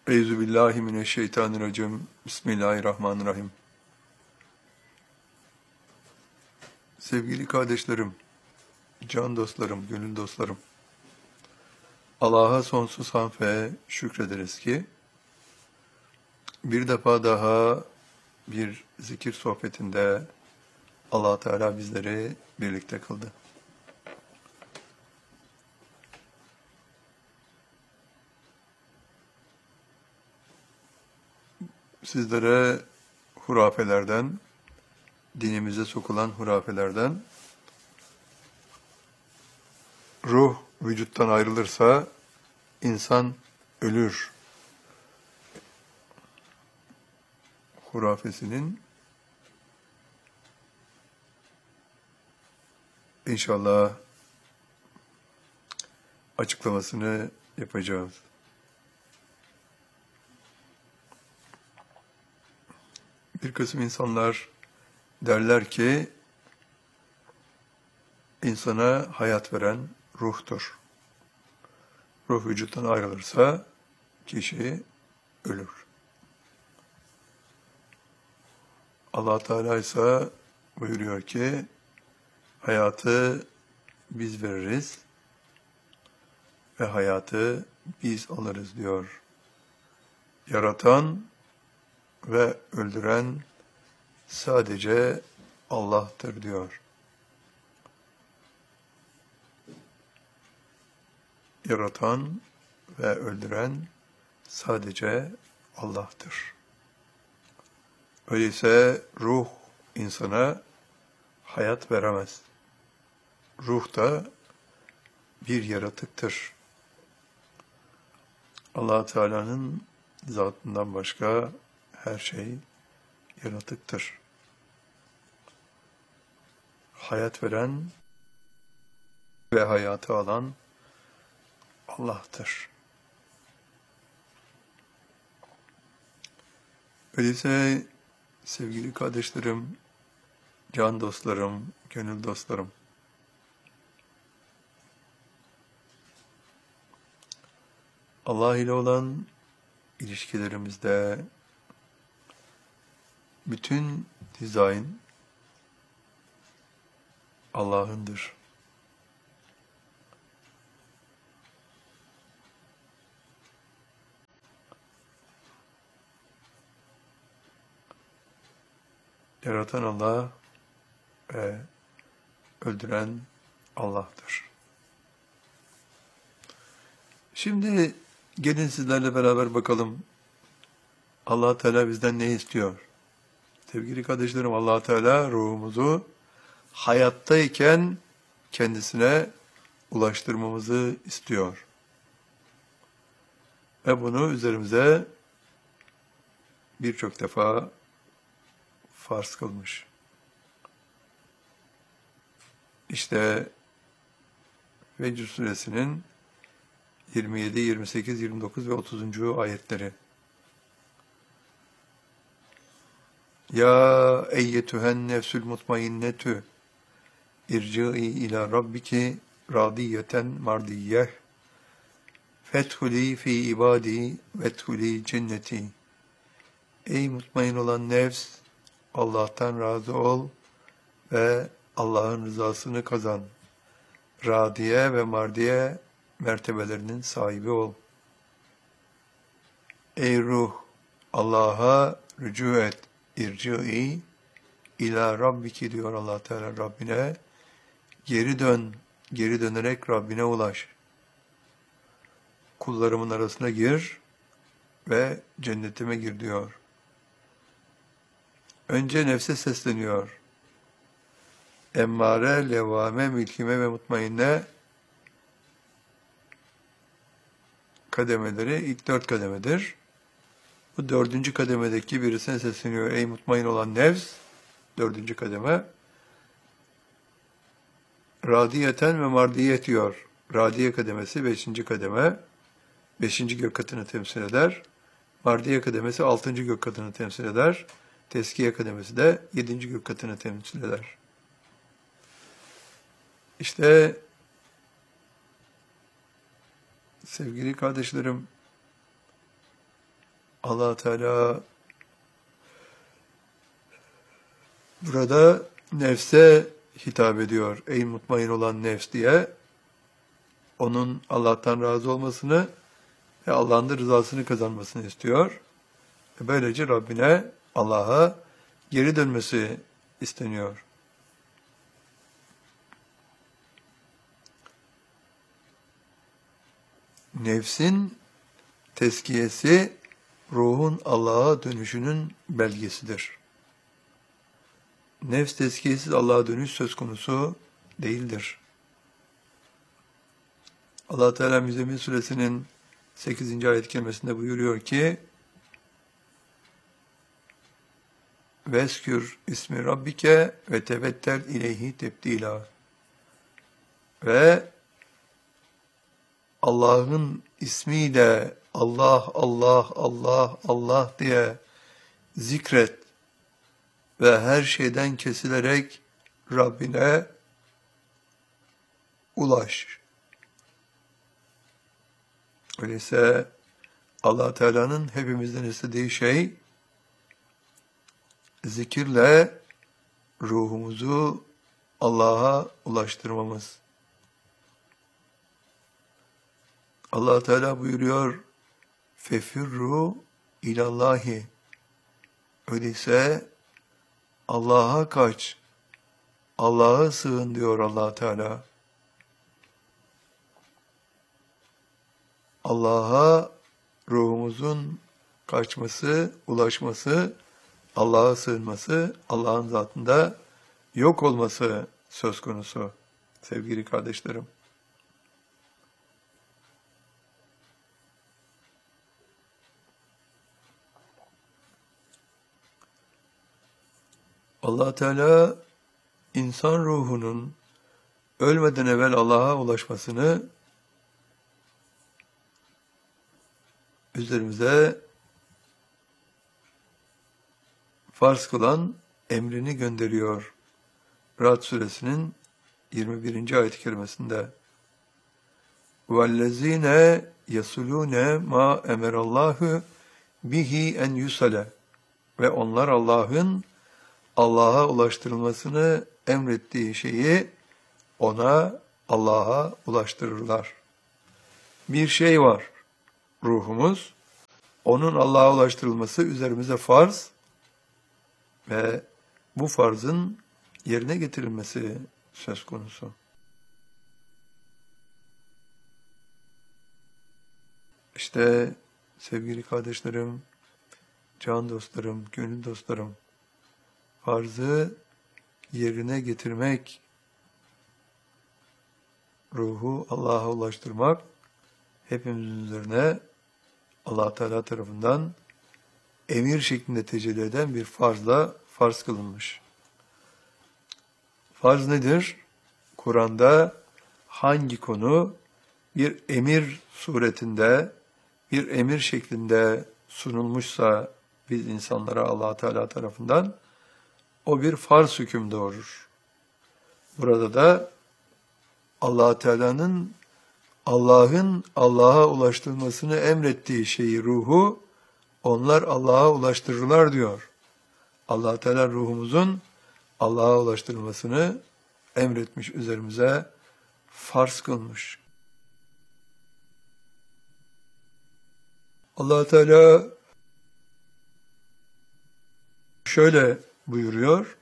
Euzubillahimineşşeytanirracim. Bismillahirrahmanirrahim. Sevgili kardeşlerim, can dostlarım, gönül dostlarım. Allah'a sonsuz hamd ve şükrederiz ki bir defa daha bir zikir sohbetinde Allah Teala bizleri birlikte kıldı. Sizlere hurafelerden, dinimize sokulan hurafelerden, ruh vücuttan ayrılırsa insan ölür hurafesinin inşallah açıklamasını yapacağız. Bir kısım insanlar derler ki insana hayat veren ruhtur. Ruh vücuttan ayrılırsa kişi ölür. Allah Teala ise buyuruyor ki hayatı biz veririz ve hayatı biz alırız diyor. Yaratan ve öldüren sadece Allah'tır diyor. Yaratan ve öldüren sadece Allah'tır. Öyleyse ruh insana hayat veremez. Ruh da bir yaratıktır. Allah Teala'nın zatından başka her şey yaratıktır. Hayat veren ve hayatı alan Allah'tır. Öyleyse sevgili kardeşlerim, can dostlarım, gönül dostlarım, Allah ile olan ilişkilerimizde bütün dizayn Allah'ındır. Yaratan Allah ve öldüren Allah'tır. Şimdi gelin sizlerle beraber bakalım Allah Teala bizden ne istiyor? Sevgili kardeşlerim, Allah Teala ruhumuzu hayattayken kendisine ulaştırmamızı istiyor. Ve bunu üzerimize birçok defa farz kılmış. İşte Fecr suresinin 27, 28, 29 ve 30. ayetleri. Ya eyyetühen nefsül mutmainnetü irci'i ila rabbiki radiyeten mardiyyeh fethuli fi ibadi vethuli cenneti. Ey mutmain olan nefs, Allah'tan razı ol ve Allah'ın rızasını kazan. Radiye ve mardiye mertebelerinin sahibi ol. Ey ruh, Allah'a rücu et. İrci'i ila rabbiki diyor Allah Teala Rabbine. Geri dön, geri dönerek Rabbine ulaş. Kullarımın arasına gir ve cennetime gir diyor. Önce nefse sesleniyor. Emmare, levvame, mülkime ve mutmainne kademeleri ilk 4 kademedir. Bu 4. kademedeki birisine sesleniyor. Ey mutmain olan nefs, 4. kademe. Radiyeten ve mardiyet diyor. Radiye kademesi 5. kademe. 5. gök katını temsil eder. Mardiye kademesi 6. gök katını temsil eder. Teskiye kademesi de 7. gök katını temsil eder. İşte sevgili kardeşlerim, Allah Teala burada nefse hitap ediyor. Ey mutmain olan nefs diye. Onun Allah'tan razı olmasını ve Allah'ın da rızasını kazanmasını istiyor. Böylece Rabbine, Allah'a geri dönmesi isteniyor. Nefsin tezkiyesi ruhun Allah'a dönüşünün belgesidir. Nefs tezkiyesiz Allah'a dönüş söz konusu değildir. Allah Teala Müzzemmil Suresinin 8. ayet-i kerimesinde buyuruyor ki: "Veskür ismi rabbike ve tebettel ileyhi tebdila." Ve Allah'ın ismiyle Allah, Allah, Allah, Allah diye zikret ve her şeyden kesilerek Rabbine ulaş. Öyleyse Allah Teala'nın hepimizden istediği şey zikirle ruhumuzu Allah'a ulaştırmamız. Allah Teala buyuruyor: "Fefirru ilallahi." Öyleyse Allah'a kaç, Allah'a sığın diyor Allah Teala. Allah'a ruhumuzun kaçması, ulaşması, Allah'a sığınması, Allah'ın zatında yok olması söz konusu sevgili kardeşlerim. Allah Teala insan ruhunun ölmeden evvel Allah'a ulaşmasını üzerimize farz kılan emrini gönderiyor. Ra'd suresinin 21. ayet-i kerimesinde. وَالَّذ۪ينَ يَسُلُونَ مَا اَمَرَ اللّٰهُ بِهِ اَنْ يُسَلَ. Ve onlar Allah'a ulaştırılmasını emrettiği şeyi Allah'a ulaştırırlar. Bir şey var, ruhumuz, onun Allah'a ulaştırılması üzerimize farz ve bu farzın yerine getirilmesi söz konusu. İşte sevgili kardeşlerim, can dostlarım, gönül dostlarım, farzı yerine getirmek, ruhu Allah'a ulaştırmak, hepimizin üzerine Allah Teala tarafından emir şeklinde tecelli eden bir farz kılınmış. Farz nedir? Kur'an'da hangi konu bir emir suretinde, bir emir şeklinde sunulmuşsa biz insanlara Allah Teala tarafından, o bir farz hüküm doğurur. Burada da Allah Teala'nın Allah'ın Allah'a ulaştırılmasını emrettiği şeyi, ruhu, onlar Allah'a ulaştırırlar diyor. Allah Teala ruhumuzun Allah'a ulaştırılmasını emretmiş, üzerimize farz kılmış. Allah Teala şöyle buyuruyor: